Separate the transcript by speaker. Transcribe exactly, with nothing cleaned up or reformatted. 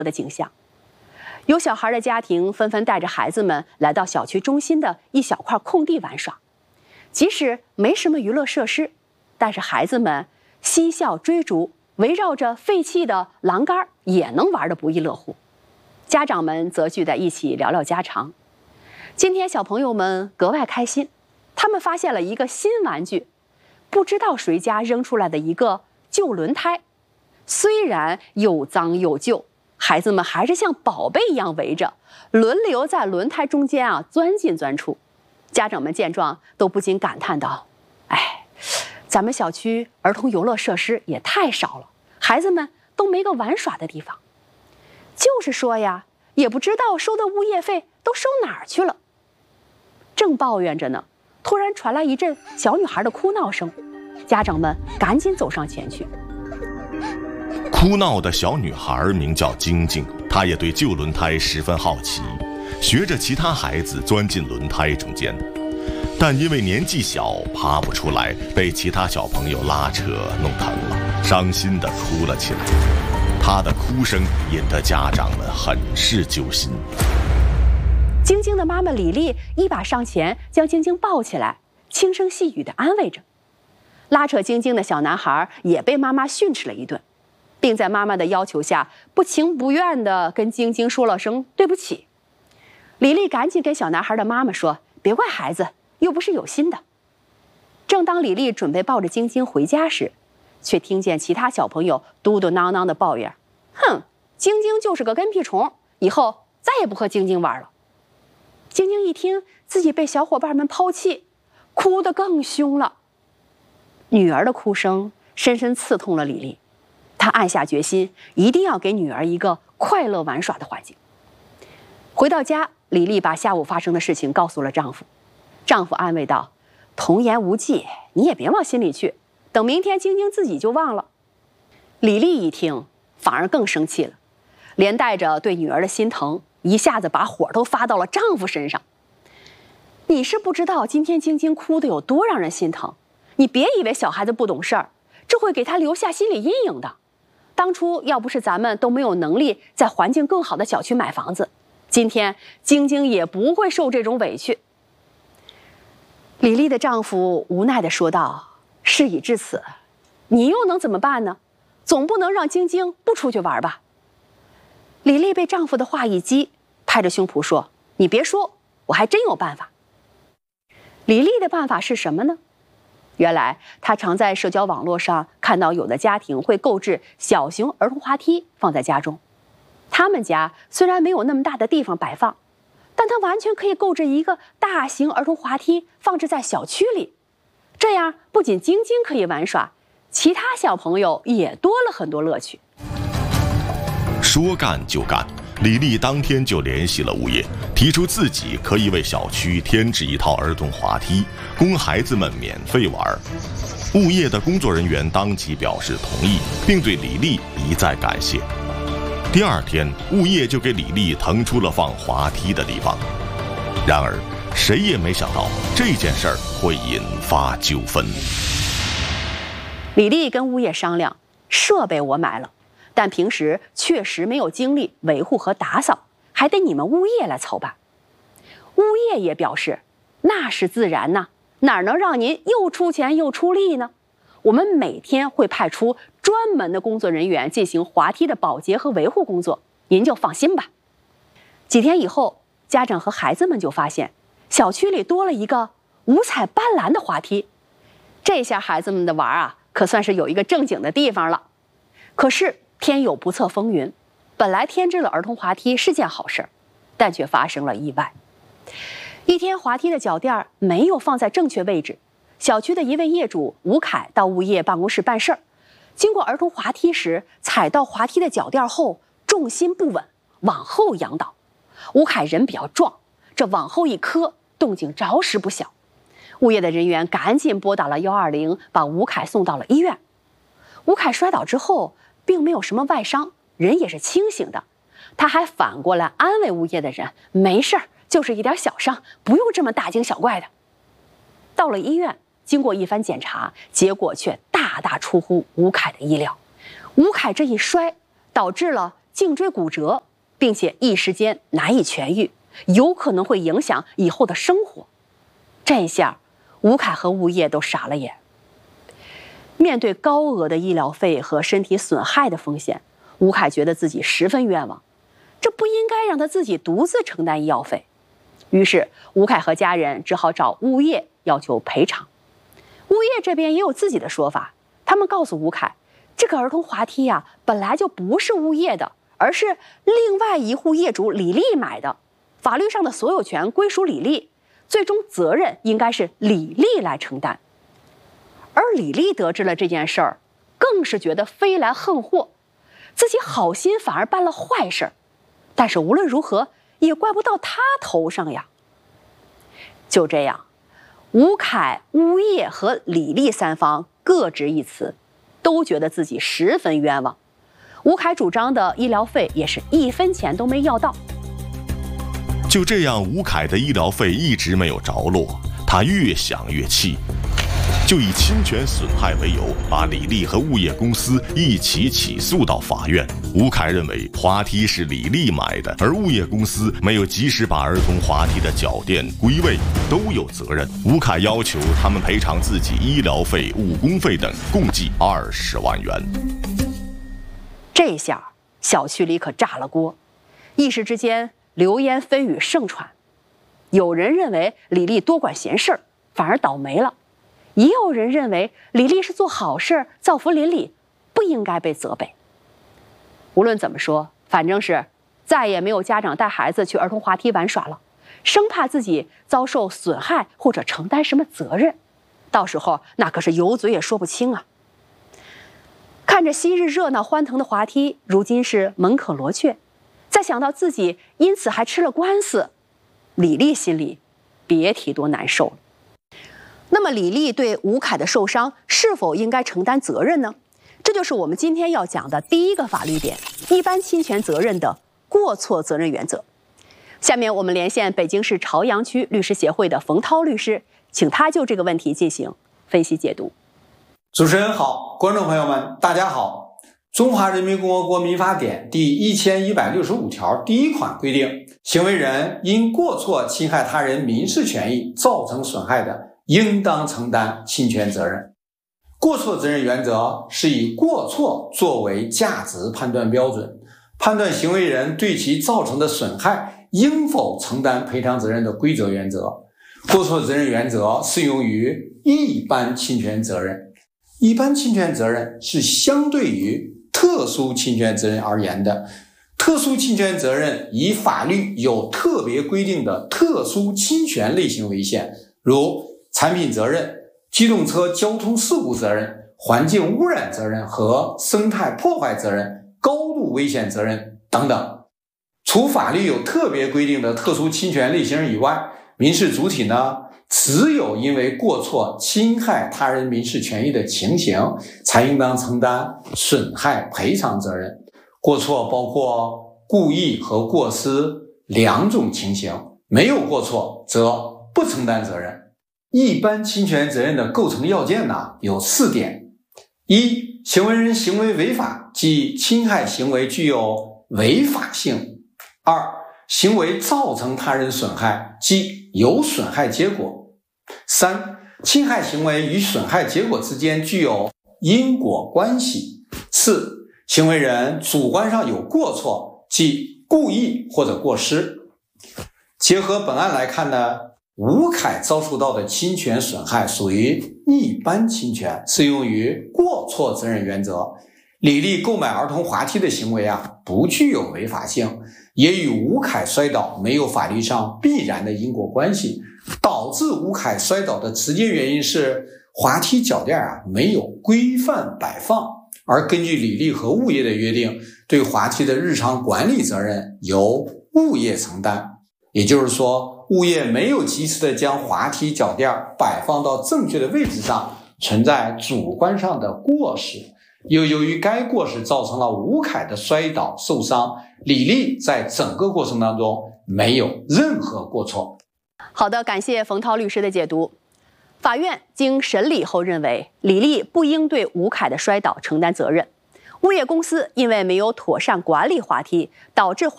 Speaker 1: 的景象。有小孩的家庭纷纷带着孩子们来到小区中心的一小块空地玩耍，即使没什么娱乐设施，但是孩子们嬉笑追逐，围绕着废弃的栏杆也能玩得不亦乐乎。家长们则聚在一起聊聊家常。今天小朋友们格外开心，他们发现了一个新玩具，不知道谁家扔出来的一个旧轮胎，虽然又脏又旧，孩子们还是像宝贝一样围着，轮流在轮胎中间啊钻进钻出。家长们见状都不禁感叹道：哎，咱们小区儿童游乐设施也太少了，孩子们都没个玩耍的地方。就是说呀，也不知道收的物业费都收哪儿去了。正抱怨着呢，突然传来一阵小女孩的哭闹声，家长们赶紧走上前去。
Speaker 2: 哭闹的小女孩名叫晶晶，她也对旧轮胎十分好奇，学着其他孩子钻进轮胎中间，但因为年纪小爬不出来，被其他小朋友拉扯弄疼了，伤心地哭了起来。她的哭声引得家长们很是揪心。
Speaker 1: 晶晶的妈妈李丽一把上前将晶晶抱起来，轻声细语地安慰着。拉扯晶晶的小男孩也被妈妈训斥了一顿，并在妈妈的要求下不情不愿地跟晶晶说了声对不起。李丽赶紧跟小男孩的妈妈说：别怪孩子，又不是有心的。正当李丽准备抱着晶晶回家时，却听见其他小朋友嘟嘟囔囔的抱怨：哼，晶晶就是个跟屁虫，以后再也不和晶晶玩了。晶晶一听自己被小伙伴们抛弃，哭得更凶了。女儿的哭声深深刺痛了李丽，她暗下决心，一定要给女儿一个快乐玩耍的环境。回到家，李丽把下午发生的事情告诉了丈夫。丈夫安慰道：童言无忌，你也别往心里去，等明天晶晶自己就忘了。李丽一听反而更生气了，连带着对女儿的心疼一下子把火都发到了丈夫身上。你是不知道今天晶晶哭得有多让人心疼，你别以为小孩子不懂事儿，这会给他留下心理阴影的。当初要不是咱们都没有能力在环境更好的小区买房子，今天晶晶也不会受这种委屈。李丽的丈夫无奈地说道：事已至此，你又能怎么办呢？总不能让晶晶不出去玩吧。李丽被丈夫的话一激，拍着胸脯说：你别说，我还真有办法。李丽的办法是什么呢？原来她常在社交网络上看到有的家庭会购置小型儿童滑梯放在家中。他们家虽然没有那么大的地方摆放，但他完全可以购置一个大型儿童滑梯放置在小区里。这样不仅晶晶可以玩耍，其他小朋友也多了很多乐趣。
Speaker 2: 说干就干，李丽当天就联系了物业，提出自己可以为小区添置一套儿童滑梯，供孩子们免费玩。物业的工作人员当即表示同意，并对李丽一再感谢。第二天，物业就给李丽腾出了放滑梯的地方。然而，谁也没想到这件事儿会引发纠纷。
Speaker 1: 李丽跟物业商量，设备我买了，但平时确实没有精力维护和打扫，还得你们物业来操办。物业也表示，那是自然呐，哪能让您又出钱又出力呢？我们每天会派出专门的工作人员进行滑梯的保洁和维护工作，您就放心吧。几天以后，家长和孩子们就发现，小区里多了一个五彩斑斓的滑梯。这下孩子们的玩啊，可算是有一个正经的地方了。可是天有不测风云，本来添置了儿童滑梯是件好事，但却发生了意外。一天，滑梯的脚垫没有放在正确位置，小区的一位业主吴凯到物业办公室办事儿，经过儿童滑梯时，踩到滑梯的脚垫后重心不稳，往后仰倒。吴凯人比较壮，这往后一磕，动静着实不小。物业的人员赶紧拨打了一二零，把吴凯送到了医院。吴凯摔倒之后并没有什么外伤，人也是清醒的。他还反过来安慰物业的人，没事儿，就是一点小伤，不用这么大惊小怪的。到了医院，经过一番检查，结果却大大出乎吴凯的意料。吴凯这一摔，导致了颈椎骨折，并且一时间难以痊愈，有可能会影响以后的生活。这下，吴凯和物业都傻了眼。面对高额的医疗费和身体损害的风险，吴凯觉得自己十分冤枉，这不应该让他自己独自承担医药费。于是，吴凯和家人只好找物业要求赔偿。物业这边也有自己的说法，他们告诉吴凯，这个儿童滑梯呀、啊，本来就不是物业的，而是另外一户业主李丽买的，法律上的所有权归属李丽，最终责任应该是李丽来承担。而李丽得知了这件事儿，更是觉得飞来横祸，自己好心反而办了坏事，但是无论如何也怪不到他头上呀。就这样，吴凯、物业和李丽三方各执一词，都觉得自己十分冤枉。吴凯主张的医疗费也是一分钱都没要到。
Speaker 2: 就这样，吴凯的医疗费一直没有着落，他越想越气，就以侵权损害为由，把李丽和物业公司一起起诉到法院。吴凯认为滑梯是李丽买的，而物业公司没有及时把儿童滑梯的脚垫归位，都有责任。吴凯要求他们赔偿自己医疗费、误工费等，共计二十万元。
Speaker 1: 这下小区里可炸了锅，一时之间流言蜚语盛传。有人认为李丽多管闲事，反而倒霉了。也有人认为李丽是做好事，造福邻里，不应该被责备。无论怎么说，反正是再也没有家长带孩子去儿童滑梯玩耍了，生怕自己遭受损害或者承担什么责任，到时候那可是有嘴也说不清啊。看着昔日热闹欢腾的滑梯，如今是门可罗雀，再想到自己因此还吃了官司，李丽心里别提多难受了。那么李丽对吴凯的受伤是否应该承担责任呢？这就是我们今天要讲的第一个法律点，一般侵权责任的过错责任原则。下面我们连线北京市朝阳区律师协会的冯涛律师，请他就这个问题进行分析解读。
Speaker 3: 主持人好，观众朋友们大家好。中华人民共和国民法典第一千一百六十五条第一款规定，行为人因过错侵害他人民事权益造成损害的，应当承担侵权责任。过错责任原则是以过错作为价值判断标准，判断行为人对其造成的损害应否承担赔偿责任的规则原则。过错责任原则适用于一般侵权责任。一般侵权责任是相对于特殊侵权责任而言的。特殊侵权责任以法律有特别规定的特殊侵权类型为限，如产品责任、机动车交通事故责任、环境污染责任和生态破坏责任、高度危险责任等等。除法律有特别规定的特殊侵权类型以外，民事主体呢，只有因为过错侵害他人民事权益的情形，才应当承担损害赔偿责任。过错包括故意和过失两种情形，没有过错则不承担责任。一般侵权责任的构成要件呢，有四点：一、行为人行为违法，即侵害行为具有违法性；二、行为造成他人损害，即有损害结果；三、侵害行为与损害结果之间具有因果关系；四、行为人主观上有过错，即故意或者过失。结合本案来看呢，吴凯遭受到的侵权损害属于一般侵权，适用于过错责任原则。李丽购买儿童滑梯的行为啊，不具有违法性，也与吴凯摔倒没有法律上必然的因果关系。导致吴凯摔倒的直接原因是滑梯脚垫啊没有规范摆放，而根据李丽和物业的约定，对滑梯的日常管理责任由物业承担。也就是说，物业没有及时的将滑梯脚垫摆放到正确的位置上，存在主观上的过失。又由于该过失造成了吴凯的摔倒受伤，李丽在整个过程当中没有任何过错。
Speaker 1: 好的，感谢冯涛律师的解读。法院经审理后认为，李丽不应对吴凯的摔倒承担责任。 物业公司因为没有妥善管理滑梯，导致滑